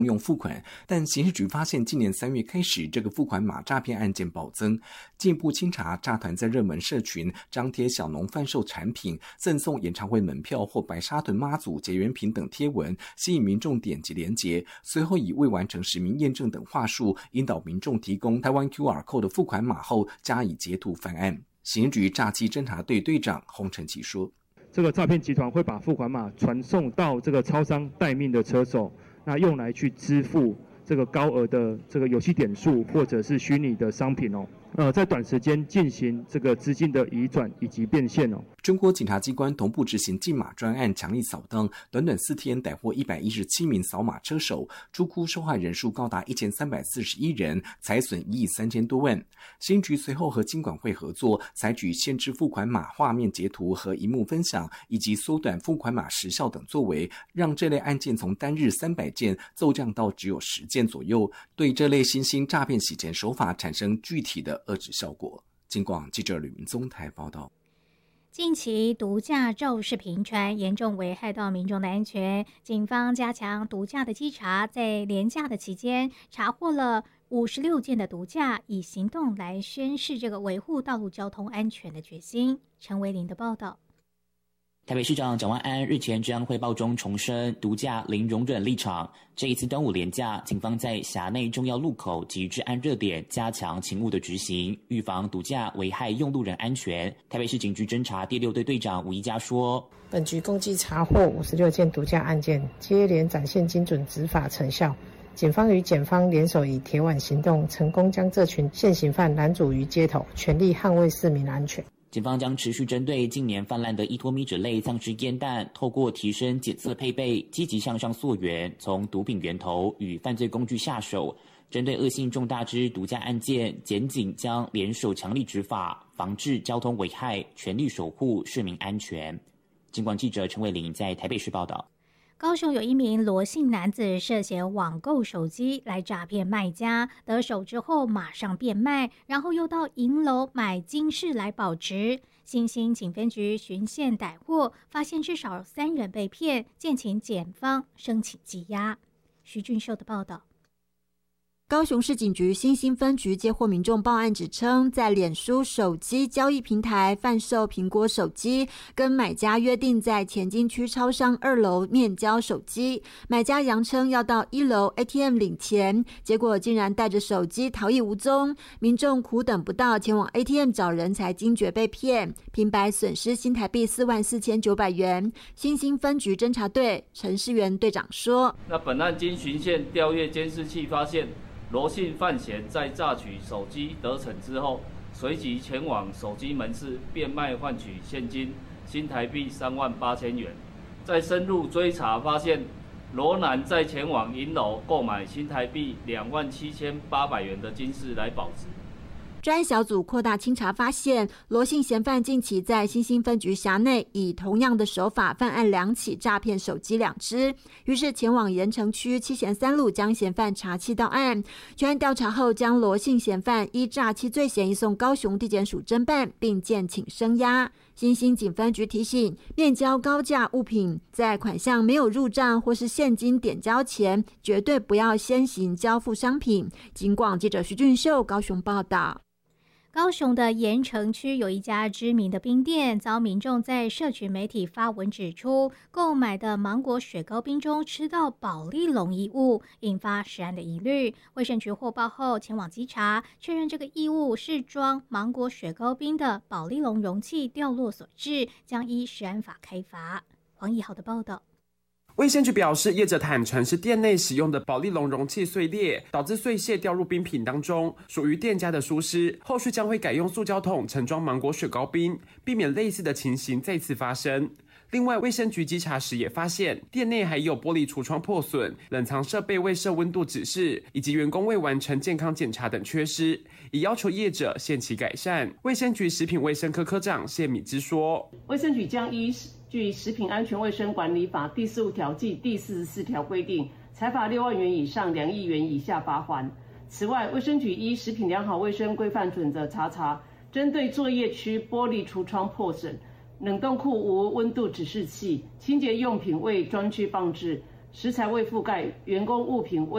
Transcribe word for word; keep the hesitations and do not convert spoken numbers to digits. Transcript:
用付款，但刑事局发现今年三月开始，这个付款码诈骗案件暴增。进一步清查，诈团在热门社群张贴小农贩售产品、赠送演唱会门票或白沙屯妈祖结缘品等贴文，吸引民众点击连结，随后以未完成实名验证等话术，引导民众提供台湾 Q R code 的付款码后，加以截图犯案。刑事局诈欺侦查队队长洪承奇说：“ 这个诈骗集团会把付款码传送到这个超商待命的车手。”那用来去支付这个高额的这个游戏点数或者是虚拟的商品哦，呃，在短时间进行这个资金的移转以及变现哦。 中国检察机关同步执行禁码专案，强力扫荡，短短四天逮获一百一十七名扫码车手，出库受害人数高达一千三百四十一人，财损一亿三千多万。新局随后和金管会合作，采取限制付款码画面截图和萤幕分享，以及缩短付款码时效等作为，让这类案件从单日三百件骤降到只有十件左右，对这类新兴诈骗洗钱手法产生具体的遏制效果。警广记者吕明宗台报道。 近期毒驾肇事频传，严重危害到民众的安全。警方加强毒驾的稽查，在连假的期间查获了五十六件的毒驾，以行动来宣示这个维护道路交通安全的决心。陈维林的报道。 台北市长蒋万安日前治安汇报中重申毒驾零容忍立场。这一次端午连假，警方在辖内重要路口及治安热点加强勤务的执行，预防毒驾危害用路人安全。台北市警局侦查第六队队长吴一嘉说：“ 本局共计查获五十六件毒驾案件，接连展现精准执法成效。警方与检方联手以铁腕行动，成功将这群现行犯拦阻于街头，全力捍卫市民安全。” 警方将持续针对近年泛滥的依托米脂类丧尸烟弹，透过提升检测配备，积极向上溯源，从毒品源头与犯罪工具下手。针对恶性重大之毒驾案件，检警将联手强力执法，防治交通危害，全力守护市民安全。警广记者陈伟玲在台北市报道。 高雄有一名罗姓男子涉嫌网购手机来诈骗卖家，得手之后马上变卖，然后又到银楼买金饰来保值。新兴警分局巡线逮获，发现至少三人被骗，建请检方申请羁押。徐俊秀的报道。 高雄市警局新兴分局接获民众报案，指称在脸书手机交易平台贩售苹果手机，跟买家约定在前金区超商二楼面交手机，买家扬称要到一楼 A T M 领钱，结果竟然带着手机逃逸无踪，民众苦等不到前往 A T M 找人才惊觉被骗，平白损失新台币四万四千九百元。新兴分局侦查队陈世元队长说：“ 那本案经循线调阅监视器发现。”罗姓犯嫌在榨取手机得逞之后，随即前往手机门市变卖换取现金新台币三万八千元。在深入追查发现，罗男在前往银楼购买新台币两万七千八百元的金饰来保值。 专案小组扩大清查，发现罗姓嫌犯近期在新兴分局辖内以同样的手法犯案两起诈骗手机两只，于是前往盐城区七贤三路将嫌犯查缉到案。全案调查后，将罗姓嫌犯依诈欺罪嫌移送高雄地检署侦办，并建请声押。新兴警分局提醒，面交高价物品，在款项没有入账或是现金点交前，绝对不要先行交付商品。警广记者徐俊秀高雄报道。 高雄的盐城区有一家知名的冰店，遭民众在社群媒体发文指出，购买的芒果雪糕冰中吃到保丽龙异物，引发食安的疑虑。卫生局获报后前往稽查，确认这个异物是装芒果雪糕冰的保丽龙容器掉落所致，将依食安法开罚。黄义豪的报道。 卫生局表示，业者坦承是店内使用的保丽龙容器碎裂，导致碎屑掉入冰品当中，属于店家的疏失，后续将会改用塑胶桶盛装芒果雪糕冰，避免类似的情形再次发生。另外，卫生局稽查时也发现，店内还有玻璃橱窗破损、冷藏设备未设温度指示，以及员工未完成健康检查等缺失，已要求业者限期改善。卫生局食品卫生科科长谢敏之说：“ 卫生局将依据《食品安全卫生管理法》第十五条暨第四十四条规定，裁罚六万元以上两亿元以下罚锾。此外，卫生局依《食品良好卫生规范准则》查查，针对作业区玻璃橱窗破损、冷冻库无温度指示器、清洁用品未专区放置、食材未覆盖、员工物品未